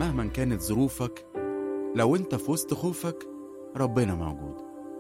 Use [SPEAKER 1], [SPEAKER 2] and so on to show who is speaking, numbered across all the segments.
[SPEAKER 1] مهما كانت ظروفك، لو انت في وسط خوفك ربنا موجود.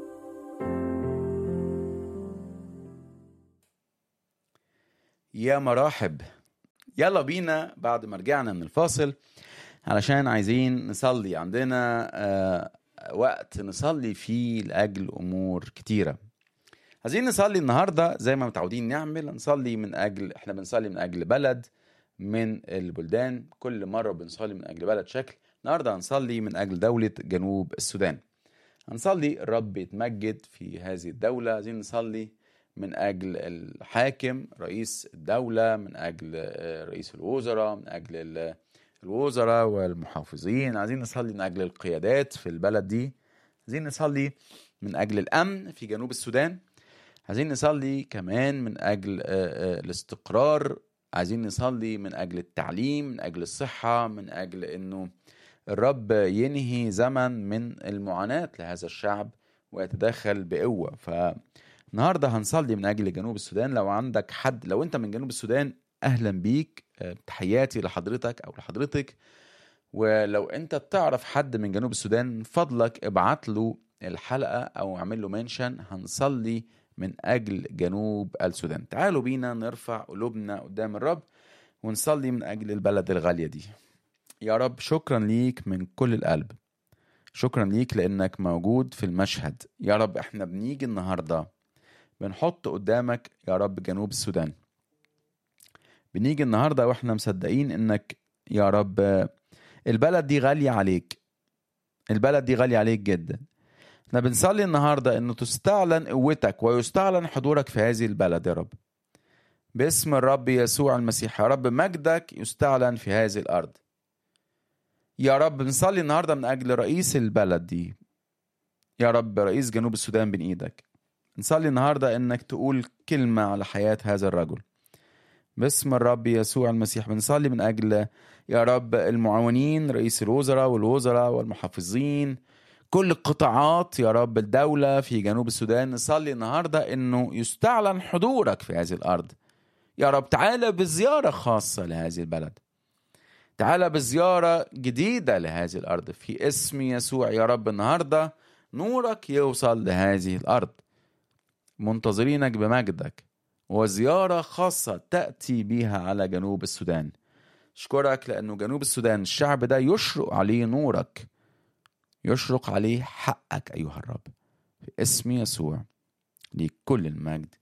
[SPEAKER 1] يا مراحب، يلا بينا بعد ما رجعنا من الفاصل علشان عايزين نصلي. عندنا وقت نصلي فيه لأجل أمور كتيرة. عايزين نصلي النهاردة زي ما متعودين نعمل، احنا بنصلي من أجل بلد من البلدان. كل مرة بنصلي من أجل بلد شكل. النهاردة هنصلي من أجل دولة جنوب السودان. هنصلي الرب يتمجد في هذه الدولة. عايزين نصلي من أجل الحاكم رئيس الدولة، من أجل رئيس الوزراء، من أجل الوزراء والمحافظين. عايزين نصلي من أجل القيادات في البلد دي. عايزين نصلي من أجل الأمن في جنوب السودان. عايزين نصلي كمان من أجل الاستقرار. عايزين نصلي من أجل التعليم، من أجل الصحة، من أجل أنه الرب ينهي زمن من المعاناة لهذا الشعب ويتدخل بقوة. فالنهاردة هنصلي من أجل جنوب السودان. لو عندك حد، لو أنت من جنوب السودان، أهلا بيك، تحياتي لحضرتك أو لحضرتك. ولو أنت بتعرف حد من جنوب السودان، فضلك ابعت له الحلقة أو اعمل له منشن. هنصلي من أجل جنوب السودان. تعالوا بينا نرفع قلوبنا قدام الرب ونصلي من أجل البلد الغالية دي. يا رب، شكرا ليك من كل القلب. شكرا ليك لأنك موجود في المشهد. يا رب، احنا بنيجي النهاردة بنحط قدامك يا رب جنوب السودان. بنيجي النهاردة واحنا مصدقين انك يا رب البلد دي غالية عليك. البلد دي غالية عليك جدا. احنا بنصلي النهاردة انه تستعلن قوتك ويستعلن حضورك في هذه البلد يا رب، باسم الرب يسوع المسيح. يا رب، مجدك يستعلن في هذه الأرض. يا رب، بنصلي النهاردة من أجل رئيس البلد دي. يا رب، رئيس جنوب السودان بين إيدك. نصلي النهاردة إنك تقول كلمة على حياة هذا الرجل باسم الرب يسوع المسيح. بنصلي من أجل يا رب المعاونين، رئيس الوزراء والوزراء والمحافظين، كل القطاعات يا رب الدولة في جنوب السودان. نصلي النهاردة إنه يستعلن حضورك في هذه الأرض. يا رب، تعالى بزيارة خاصة لهذه البلد. تعالى بزيارة جديدة لهذه الأرض في اسم يسوع. يا رب، النهاردة نورك يوصل لهذه الأرض. منتظرينك بمجدك وزيارة خاصة تأتي بها على جنوب السودان. أشكرك لأنه جنوب السودان الشعب ده يشرق عليه نورك، يشرق عليه حقك أيها الرب، في اسم يسوع ليك كل المجد.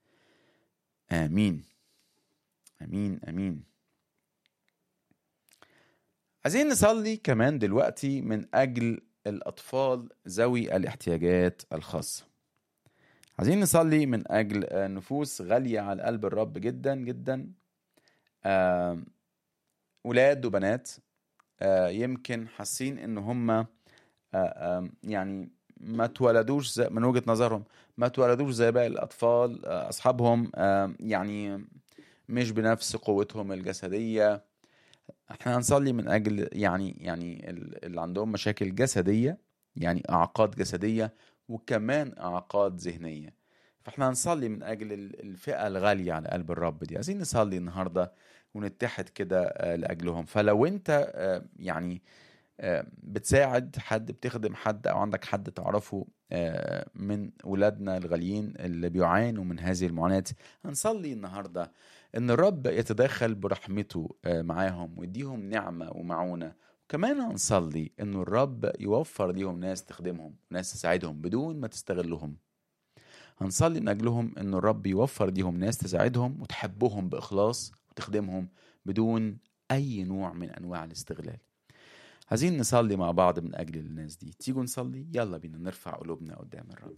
[SPEAKER 1] آمين آمين آمين. عايزين نصلي كمان دلوقتي من أجل الأطفال ذوي الاحتياجات الخاصة. عايزين نصلي من أجل نفوس غالية على قلب الرب جدا جدا. ولاد وبنات يمكن حاسين إن هم يعني ما تولدوش من وجهة نظرهم، ما تولدوش زي باقي الأطفال أصحابهم، يعني مش بنفس قوتهم الجسدية. احنا هنصلي من أجل يعني اللي عندهم مشاكل جسدية، يعني أعاقات جسدية وكمان أعاقات ذهنية. فاحنا هنصلي من أجل الفئة الغالية على قلب الرب دي. عايزين نصلي النهاردة ونتحد كده لأجلهم. فلو انت يعني بتساعد حد، بتخدم حد، أو عندك حد تعرفه من ولادنا الغاليين اللي بيعانوا من هذه المعاناة، هنصلي النهاردة إن الرب يتدخل برحمته معاهم ويديهم نعمة ومعونة. وكمان هنصلي إن الرب يوفر ليهم ناس تخدمهم، ناس تساعدهم بدون ما تستغلهم. هنصلي من أجلهم إن الرب يوفر ليهم ناس تساعدهم وتحبهم بإخلاص وتخدمهم بدون أي نوع من أنواع الاستغلال. عايزين نصلي مع بعض من أجل الناس دي. تيجوا نصلي؟ يلا بينا نرفع قلوبنا قدام الرب.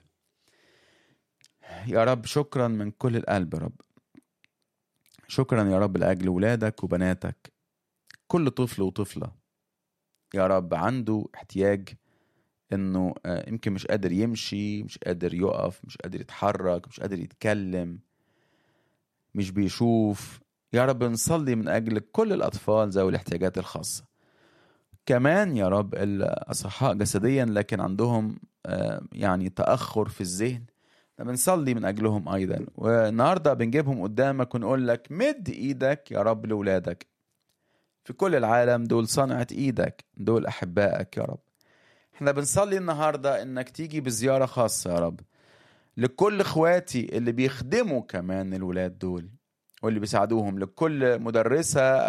[SPEAKER 1] يا رب، شكرا من كل القلب. رب، شكرا يا رب لأجل ولادك وبناتك. كل طفل وطفلة يا رب عنده احتياج انه يمكن مش قادر يمشي، مش قادر يقف، مش قادر يتحرك، مش قادر يتكلم، مش بيشوف. يا رب نصلي من أجل كل الأطفال ذوي الاحتياجات الخاصة. كمان يا رب الأصحاء جسديا لكن عندهم يعني تأخر في الذهن، بنصلي من أجلهم أيضا. والنهاردة بنجيبهم قدامك ونقول لك مد إيدك يا رب لولادك. في كل العالم، دول صنعة ايدك، دول احبائك يا رب. احنا بنصلي النهاردة انك تيجي بزيارة خاصة يا رب لكل اخواتي اللي بيخدموا كمان الولاد دول واللي بيساعدوهم، لكل مدرسة